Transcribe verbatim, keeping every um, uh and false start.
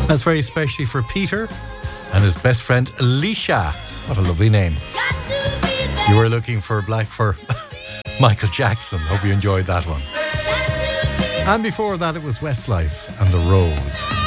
That's very especially for Peter and his best friend Alicia. What a lovely name. You were looking for Black for Michael Jackson. Hope you enjoyed that one. And before that it was Westlife and The Rose.